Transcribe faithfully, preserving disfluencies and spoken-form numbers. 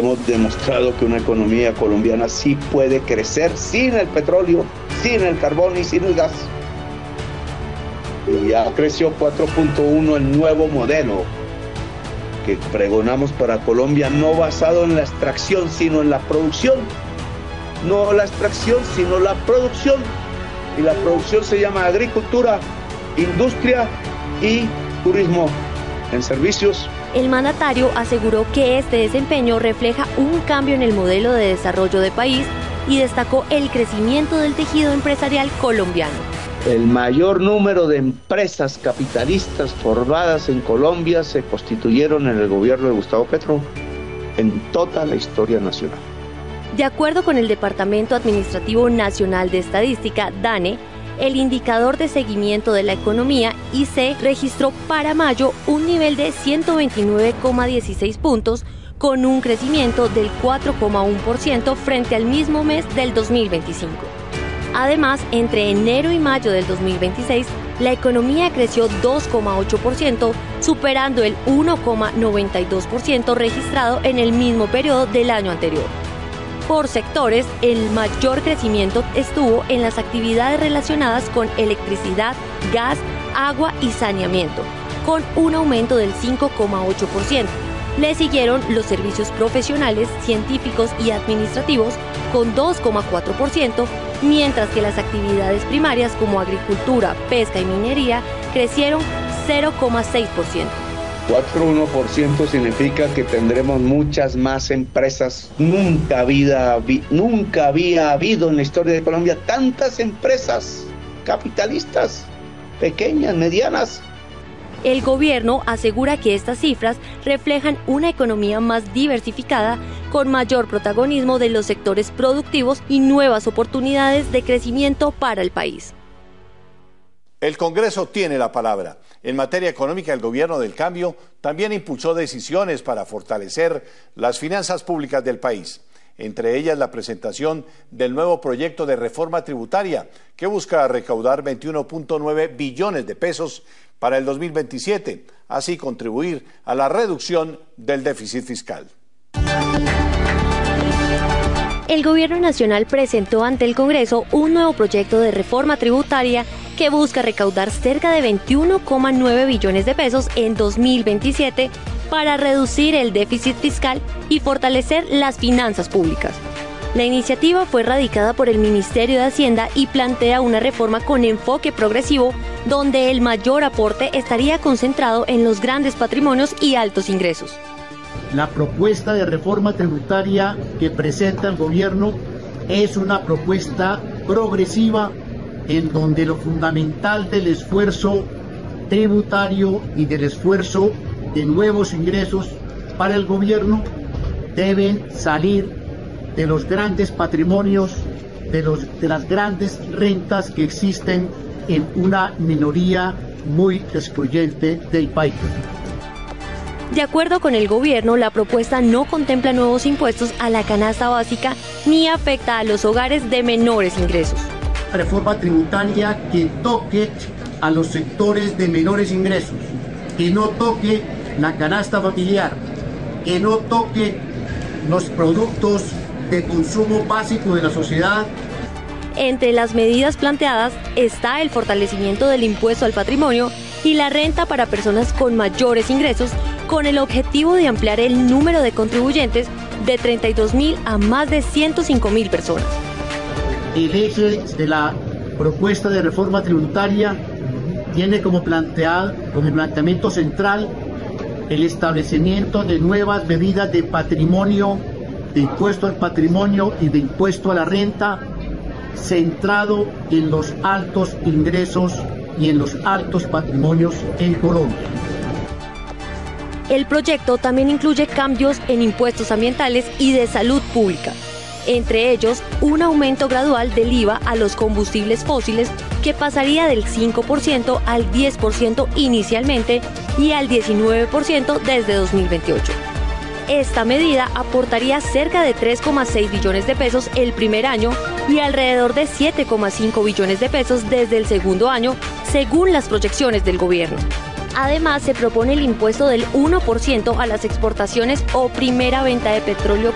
hemos demostrado que una economía colombiana sí puede crecer sin el petróleo, sin el carbón y sin el gas. Y ya creció cuatro punto uno el nuevo modelo que pregonamos para Colombia, no basado en la extracción, sino en la producción. No la extracción, sino la producción. Y la producción se llama agricultura, industria y turismo en servicios. El mandatario aseguró que este desempeño refleja un cambio en el modelo de desarrollo del país y destacó el crecimiento del tejido empresarial colombiano. El mayor número de empresas capitalistas formadas en Colombia se constituyeron en el gobierno de Gustavo Petro en toda la historia nacional. De acuerdo con el Departamento Administrativo Nacional de Estadística, DANE, el indicador de seguimiento de la economía, I C E, registró para mayo un nivel de ciento veintinueve coma dieciséis puntos, con un crecimiento del cuatro coma uno por ciento frente al mismo mes del dos mil veinticinco. Además, entre enero y mayo del dos mil veintiséis, la economía creció dos coma ocho por ciento, superando el uno coma noventa y dos por ciento registrado en el mismo periodo del año anterior. Por sectores, el mayor crecimiento estuvo en las actividades relacionadas con electricidad, gas, agua y saneamiento, con un aumento del cinco coma ocho por ciento. Le siguieron los servicios profesionales, científicos y administrativos con dos coma cuatro por ciento, mientras que las actividades primarias como agricultura, pesca y minería crecieron cero coma seis por ciento. cuatro coma uno por ciento significa que tendremos muchas más empresas. Nunca había, nunca había habido en la historia de Colombia tantas empresas capitalistas, pequeñas, medianas. El gobierno asegura que estas cifras reflejan una economía más diversificada, con mayor protagonismo de los sectores productivos y nuevas oportunidades de crecimiento para el país. El Congreso tiene la palabra. En materia económica, el gobierno del cambio también impulsó decisiones para fortalecer las finanzas públicas del país. Entre ellas, la presentación del nuevo proyecto de reforma tributaria, que busca recaudar veintiuno punto nueve billones de pesos para el dos mil veintisiete, así contribuir a la reducción del déficit fiscal. El Gobierno Nacional presentó ante el Congreso un nuevo proyecto de reforma tributaria que busca recaudar cerca de veintiuno coma nueve billones de pesos en dos mil veintisiete para reducir el déficit fiscal y fortalecer las finanzas públicas. La iniciativa fue radicada por el Ministerio de Hacienda y plantea una reforma con enfoque progresivo, donde el mayor aporte estaría concentrado en los grandes patrimonios y altos ingresos. La propuesta de reforma tributaria que presenta el gobierno es una propuesta progresiva en donde lo fundamental del esfuerzo tributario y del esfuerzo de nuevos ingresos para el gobierno deben salir de los grandes patrimonios, de, los, de las grandes rentas que existen en una minoría muy excluyente del país. De acuerdo con el gobierno, la propuesta no contempla nuevos impuestos a la canasta básica ni afecta a los hogares de menores ingresos. Reforma tributaria que toque a los sectores de menores ingresos, que no toque la canasta familiar, que no toque los productos de consumo básico de la sociedad. Entre las medidas planteadas está el fortalecimiento del impuesto al patrimonio y la renta para personas con mayores ingresos, con el objetivo de ampliar el número de contribuyentes de treinta y dos mil a más de ciento cinco mil personas. El eje de la propuesta de reforma tributaria tiene como, planteado, como planteamiento central el establecimiento de nuevas medidas de patrimonio, de impuesto al patrimonio y de impuesto a la renta, centrado en los altos ingresos y en los altos patrimonios en Colombia. El proyecto también incluye cambios en impuestos ambientales y de salud pública, entre ellos un aumento gradual del I V A a los combustibles fósiles que pasaría del cinco por ciento al diez por ciento inicialmente y al diecinueve por ciento desde dos mil veintiocho. Esta medida aportaría cerca de tres coma seis billones de pesos el primer año y alrededor de siete coma cinco billones de pesos desde el segundo año, según las proyecciones del gobierno. Además, se propone el impuesto del uno por ciento a las exportaciones o primera venta de petróleo